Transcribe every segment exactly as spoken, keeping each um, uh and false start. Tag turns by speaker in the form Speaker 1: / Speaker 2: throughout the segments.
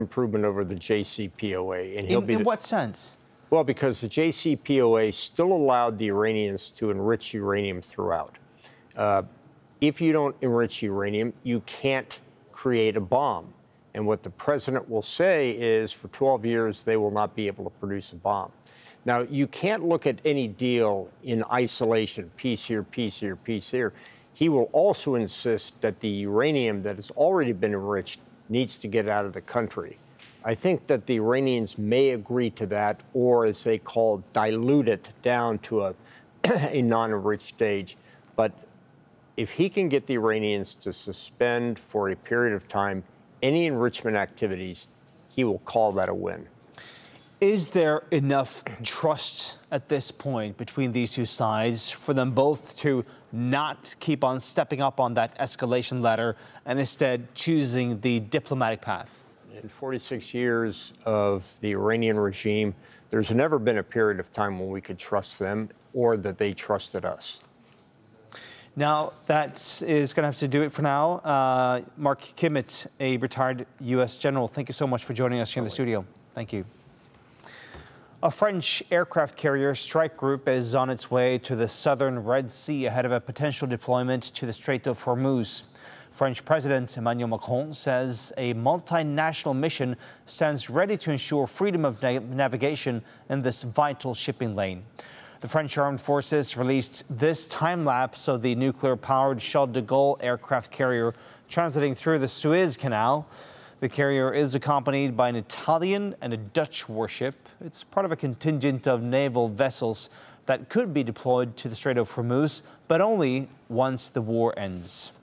Speaker 1: improvement over the J C P O A. And he'll
Speaker 2: in,
Speaker 1: be
Speaker 2: in
Speaker 1: the,
Speaker 2: what sense?
Speaker 1: Well, because the J C P O A still allowed the Iranians to enrich uranium throughout. Uh, if you don't enrich uranium, you can't create a bomb. And what the president will say is for twelve years, they will not be able to produce a bomb. Now, you can't look at any deal in isolation, piece here, piece here, piece here. He will also insist that the uranium that has already been enriched needs to get out of the country. I think that the Iranians may agree to that, or as they call, dilute it down to a, a non-enriched stage. But if he can get the Iranians to suspend for a period of time any enrichment activities, he will call that a win.
Speaker 2: Is there enough trust at this point between these two sides for them both to not keep on stepping up on that escalation ladder and instead choosing the diplomatic path?
Speaker 1: In forty-six years of the Iranian regime, there's never been a period of time when we could trust them or that they trusted us.
Speaker 2: Now, that is going to have to do it for now. Uh, Mark Kimmitt, a retired U S general, thank you so much for joining us here in the studio. Thank you. A French aircraft carrier strike group is on its way to the southern Red Sea ahead of a potential deployment to the Strait of Hormuz. French President Emmanuel Macron says a multinational mission stands ready to ensure freedom of na navigation in this vital shipping lane. The French Armed Forces released this time-lapse of the nuclear-powered Charles de Gaulle aircraft carrier transiting through the Suez Canal. The carrier is accompanied by an Italian and a Dutch warship. It's part of a contingent of naval vessels that could be deployed to the Strait of Hormuz, but only once the war ends.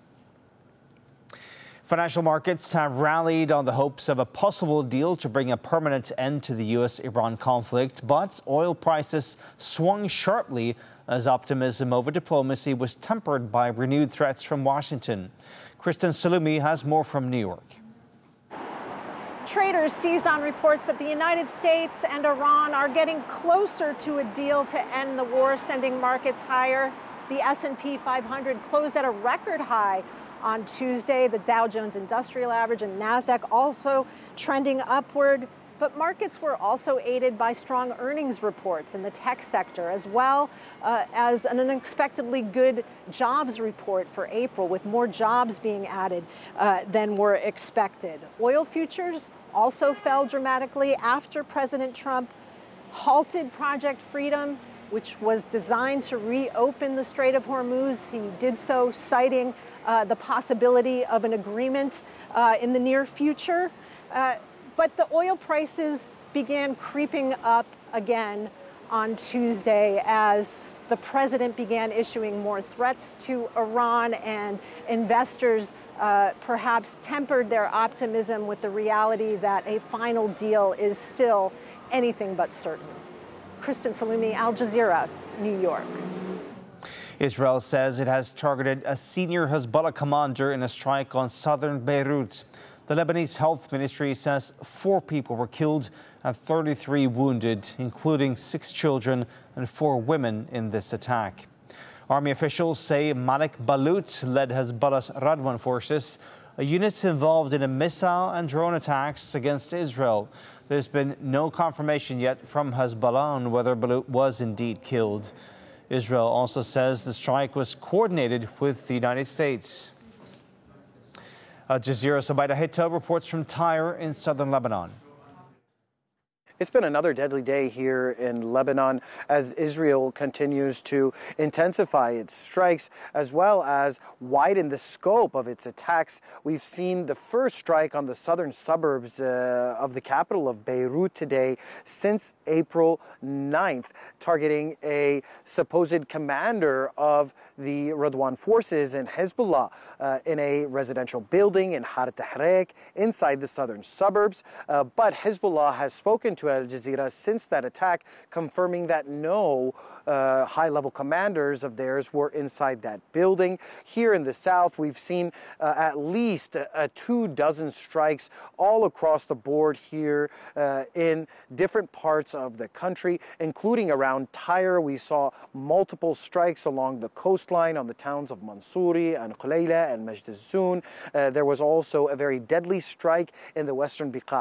Speaker 2: Financial markets have rallied on the hopes of a possible deal to bring a permanent end to the U S Iran conflict, but oil prices swung sharply as optimism over diplomacy was tempered by renewed threats from Washington. Kristen Salumi has more from New York.
Speaker 3: Traders seized on reports that the United States and Iran are getting closer to a deal to end the war, sending markets higher. The S and P five hundred closed at a record high on Tuesday. The Dow Jones Industrial Average and NASDAQ also trending upward. But markets were also aided by strong earnings reports in the tech sector, as well uh, as an unexpectedly good jobs report for April, with more jobs being added uh, than were expected. Oil futures also fell dramatically after President Trump halted Project Freedom, which was designed to reopen the Strait of Hormuz. He did so citing uh, the possibility of an agreement uh, in the near future. Uh, But the oil prices began creeping up again on Tuesday as the president began issuing more threats to Iran, and investors uh, perhaps tempered their optimism with the reality that a final deal is still anything but certain. Kristen Salumi, Al Jazeera, New York.
Speaker 2: Israel says it has targeted a senior Hezbollah commander in a strike on southern Beirut. The Lebanese Health Ministry says four people were killed and thirty-three wounded, including six children and four women in this attack. Army officials say Malik Balut led Hezbollah's Radwan forces, a unit involved in a missile and drone attacks against Israel. There's been no confirmation yet from Hezbollah on whether Balut was indeed killed. Israel also says the strike was coordinated with the United States. Al Jazeera's Abaida Hitta reports from Tyre in southern Lebanon.
Speaker 4: It's been another deadly day here in Lebanon as Israel continues to intensify its strikes as well as widen the scope of its attacks. We've seen the first strike on the southern suburbs uh, of the capital of Beirut today since April ninth, targeting a supposed commander of the Radwan forces and Hezbollah uh, in a residential building in Har Tahrik inside the southern suburbs. Uh, but Hezbollah has spoken to Al Jazeera since that attack, confirming that no uh, high-level commanders of theirs were inside that building. Here in the south, we've seen uh, at least uh, uh, two dozen strikes all across the board here uh, in different parts of the country, including around Tyre. We saw multiple strikes along the coastline on the towns of Mansouri and Qulayla and Majd al-Zoun. Uh, there was also a very deadly strike in the western Biqa